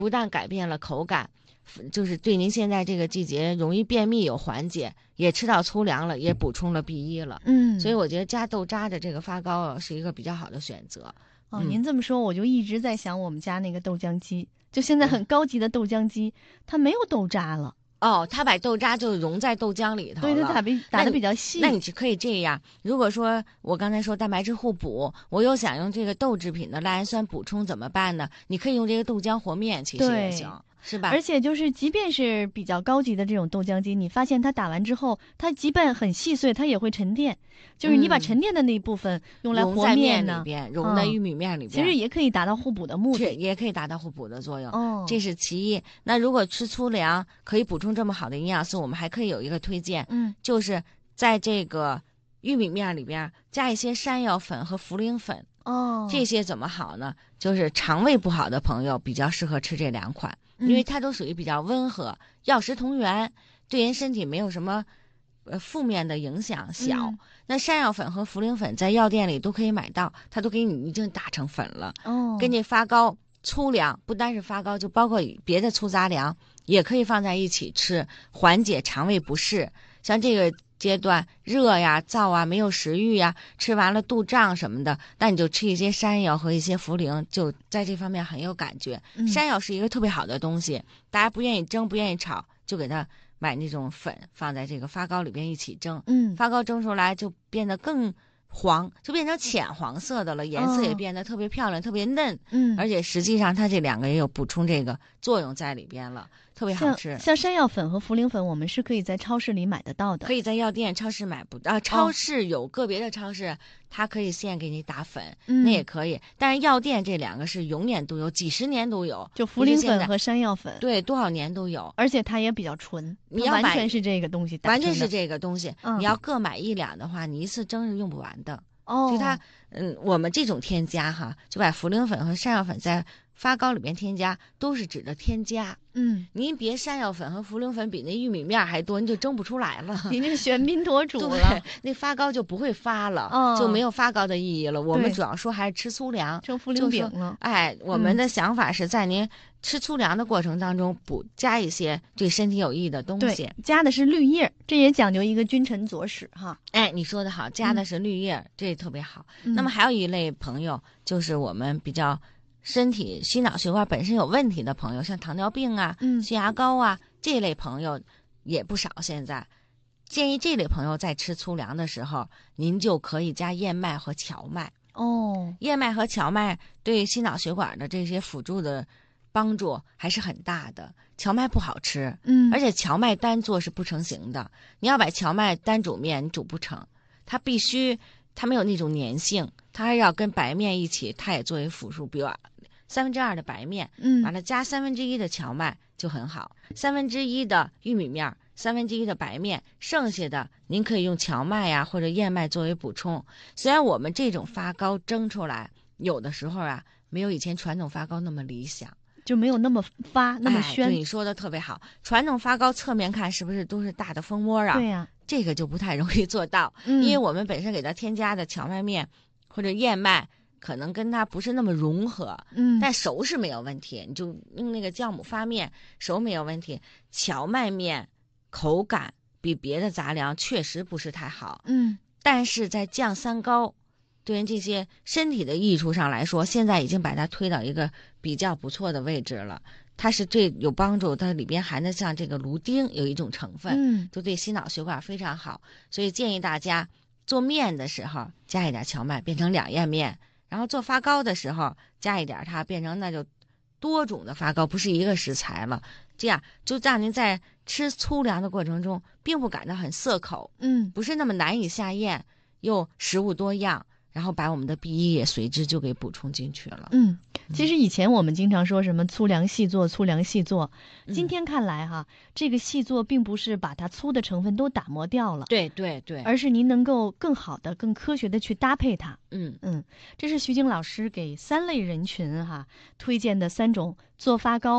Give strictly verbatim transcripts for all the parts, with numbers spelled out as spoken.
不但改变了口感，就是对您现在这个季节容易便秘有缓解，也吃到粗粮了，也补充了 B 一 了。 嗯， 所以我觉得加豆渣的这个发糕是一个比较好的选择。 哦， 嗯、 您这么说，我就一直在想我们家那个豆浆机，就现在很高级的豆浆机，它没有豆渣了。 哦，他把豆渣就融在豆浆里头了， 对，它打比打的比较细。 那你是可以这样，如果说我刚才说蛋白质互补，我又想用这个豆制品的赖氨酸补充怎么办呢？你可以用这个豆浆和面，其实也行，是吧？ 而且就是即便是比较高级的这种豆浆机，你发现它打完之后，它即便很细碎，它也会沉淀。就是你把沉淀的那一部分用来和面呢， 融在面里边，融在玉米面里边， 其实也可以达到互补的目的， 也可以达到互补的作用。 哦， 这是其一。那如果吃粗粮可以补充这么好的营养素，我们还可以有一个推荐， 嗯， 就是在这个玉米面里边加一些山药粉和茯苓粉。 哦， 这些怎么好呢？就是肠胃不好的朋友比较适合吃这两款， 嗯、 因为它都属于比较温和，药食同源，对人身体没有什么呃负面的影响小。 嗯、 那山药粉和茯苓粉在药店里都可以买到，它都给你已经打成粉了。 哦， 跟这发糕粗粮不单是发糕，就包括别的粗杂粮也可以放在一起吃，缓解肠胃不适。像这个阶段热呀、燥啊、没有食欲呀，吃完了肚胀什么的，那你就吃一些山药和一些茯苓，就在这方面很有感觉。 嗯、 山药是一个特别好的东西，大家不愿意蒸、不愿意炒，就给它买那种粉，放在这个发糕里边一起蒸。 嗯， 发糕蒸出来就变得更黄，就变成浅黄色的了，颜色也变得特别漂亮、哦、特别嫩。 嗯， 而且实际上它这两个也有补充这个作用在里边了，特别好吃。 像, 像山药粉和茯苓粉，我们是可以在超市里买得到的， 可以在药店、超市买不到。啊，超市有个别的超市，哦、它可以现给你打粉， 嗯、 那也可以。但是药店这两个是永远都有，几十年都有。 就茯苓粉和山药粉， 对，多少年都有， 而且它也比较纯， 你要完全是这个东西， 完全是这个东西。 嗯、 你要各买一两的话，你一次蒸是用不完的。 哦， 就它，嗯，我们这种添加哈，就把茯苓粉和山药粉在发糕里面添加，都是指的添加。 嗯， 您别山药粉和茯苓粉比那玉米面还多，您就蒸不出来了。 您这喧宾夺主了， 那发糕就不会发了， 哦、 就没有发糕的意义了。我们主要说还是吃粗粮， 成茯苓饼了。 哎，我们的想法是在您吃粗粮的过程当中补加一些对身体有益的东西。 对，加的是绿叶，这也讲究一个君臣佐使哈。 哎，你说的好，加的是绿叶，嗯、这特别好。 嗯、 那么还有一类朋友，就是我们比较身体心脑血管本身有问题的朋友，像糖尿病啊、 嗯、 血压高啊这类朋友也不少。现在建议这类朋友在吃粗粮的时候，您就可以加燕麦和荞麦。 哦， 燕麦和荞麦对心脑血管的这些辅助的帮助还是很大的。荞麦不好吃， 嗯， 而且荞麦单做是不成形的。你要把荞麦单煮面，你煮不成，它必须它没有那种粘性，它还要跟白面一起，它也作为辅助。比如三分之二的白面， 嗯， 完了加三分之一的荞麦就很好，三分之一的玉米面，三分之一的白面，剩下的您可以用荞麦呀、啊、或者燕麦作为补充。虽然我们这种发糕蒸出来，有的时候啊没有以前传统发糕那么理想， 就没有那么发那么宣。 哎、对，你说的特别好。传统发糕侧面看是不是都是大的蜂窝啊？ 对呀、啊， 这个就不太容易做到， 嗯、 因为我们本身给它添加的荞麦面或者燕麦，可能跟它不是那么融合。 嗯， 但熟是没有问题，你就用那个酵母发面熟没有问题。荞麦面口感比别的杂粮确实不是太好， 嗯， 但是在降三高对于这些身体的益处上来说，现在已经把它推到一个比较不错的位置了。它是最有帮助，它里边含的像这个芦丁有一种成分， 嗯， 就对心脑血管非常好。所以建议大家做面的时候加一点荞麦，变成两燕面，然后做发糕的时候加一点它，变成那就多种的发糕，不是一个食材了。这样就让您在吃粗粮的过程中并不感到很涩口， 嗯， 不是那么难以下咽，又食物多样，然后把我们的 B 一 也随之就给补充进去了。 嗯，其实以前我们经常说什么粗粮细做，粗粮细做， 嗯、 今天看来哈，这个细做并不是把它粗的成分都打磨掉了， 对对对， 而是您能够更好的、更科学的去搭配它。 嗯嗯，这是徐晶老师给三类人群哈推荐的三种做发糕。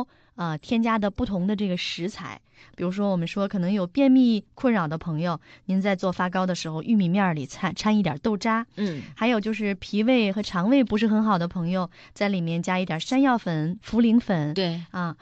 呃添加的不同的这个食材。比如说我们说可能有便秘困扰的朋友，您在做发糕的时候，玉米面里掺掺一点豆渣， 嗯， 还有就是脾胃和肠胃不是很好的朋友，在里面加一点山药粉、茯苓粉， 对啊。